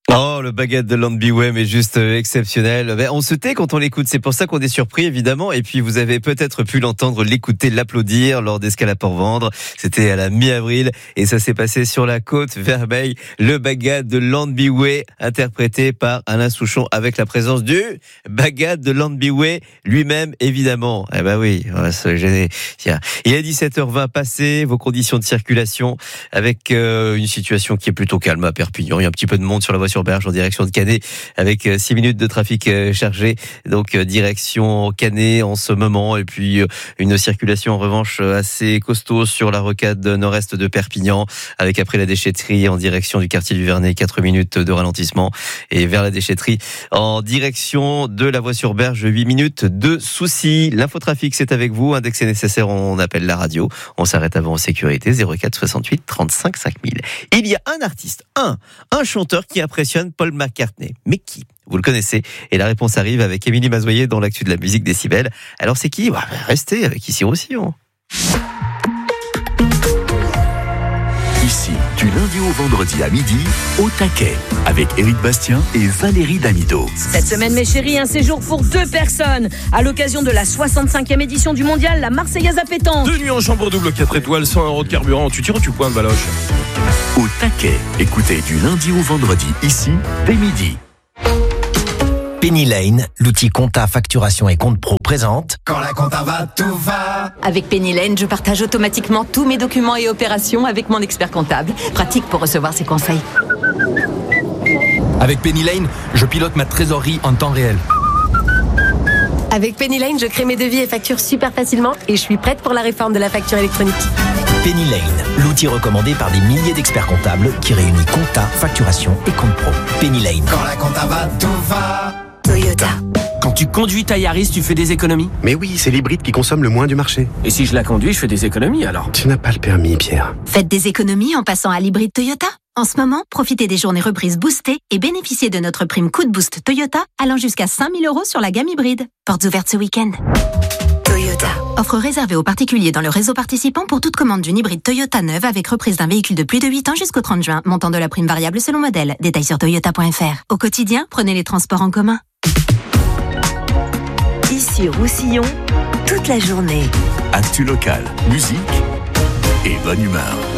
Oh, le baguette de Landbyway est juste exceptionnel. On se tait quand on l'écoute, c'est pour ça qu'on est surpris évidemment. Et puis vous avez peut-être pu l'entendre, l'écouter, l'applaudir lors d'Escale à Port-Vendre. C'était à la mi-avril et ça s'est passé sur la côte Vermeille. Le baguette de Landbyway interprété par Alain Souchon avec la présence du baguette de Landbyway lui-même évidemment. Eh ben oui, on va se gêner. Tiens, il est 17h20 passé, vos conditions de circulation avec une situation qui est plutôt calme à Perpignan. Il y a un petit peu de monde sur la voie sur Berge en direction de Canet avec 6 minutes de trafic chargé, donc direction Canet en ce moment, et puis une circulation en revanche assez costaud sur la rocade nord-est de Perpignan avec après la déchetterie en direction du quartier du Vernet, 4 minutes de ralentissement, et vers la déchetterie en direction de la voie sur Berge, 8 minutes de soucis. L'infotrafic c'est avec vous, dès que c'est nécessaire on appelle la radio, on s'arrête avant en sécurité, 04 68 35 5000. Il y a un artiste, un chanteur qui impressionne Paul McCartney. Mais qui ? Vous le connaissez. Et la réponse arrive avec Émilie Mazoyer dans l'actu de la musique Décibel. Alors c'est qui ? Restez avec Ici Roussillon. Ici, du lundi au vendredi à midi, au taquet, avec Éric Bastien et Valérie Damido. Cette semaine, mes chéris, un séjour pour 2 personnes. À l'occasion de la 65e édition du mondial, la Marseillaise à pétanque. 2 nuits en chambre double, 4 étoiles, 100 € de carburant. Tu tires ou tu pointes, Valoche ? Au taquet, écoutez du lundi au vendredi, ici, dès midi. Penny Lane, l'outil compta, facturation et compte pro présente. Quand la compta va, tout va. Avec Penny Lane, je partage automatiquement tous mes documents et opérations avec mon expert comptable. Pratique pour recevoir ses conseils. Avec Penny Lane, je pilote ma trésorerie en temps réel. Avec Penny Lane, je crée mes devis et factures super facilement et je suis prête pour la réforme de la facture électronique. Penny Lane, l'outil recommandé par des milliers d'experts comptables qui réunit compta, facturation et compte pro. Penny Lane. Quand la compta va, tout va. Toyota. Quand tu conduis ta Yaris, tu fais des économies ? Mais oui, c'est l'hybride qui consomme le moins du marché. Et si je la conduis, je fais des économies alors ? Tu n'as pas le permis, Pierre. Faites des économies en passant à l'hybride Toyota. En ce moment, profitez des journées reprises boostées et bénéficiez de notre prime coup de boost Toyota allant jusqu'à 5 000 € sur la gamme hybride. Portes ouvertes ce week-end. Toyota. Offre réservée aux particuliers dans le réseau participant pour toute commande d'une hybride Toyota neuve avec reprise d'un véhicule de plus de 8 ans jusqu'au 30 juin. Montant de la prime variable selon modèle. Détails sur toyota.fr. Au quotidien, prenez les transports en commun. Ici Roussillon, toute la journée. Actu local, musique et bonne humeur.